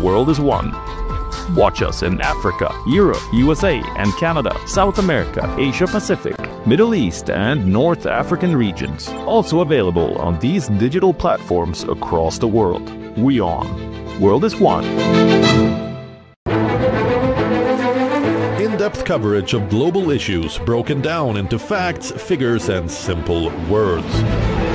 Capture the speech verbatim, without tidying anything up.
world is one. Watch us in Africa, Europe, U S A and Canada, South America, Asia Pacific, Middle East and North African regions. Also available on these digital platforms across the world. WION. World is one. In-depth coverage of global issues broken down into facts, figures and simple words.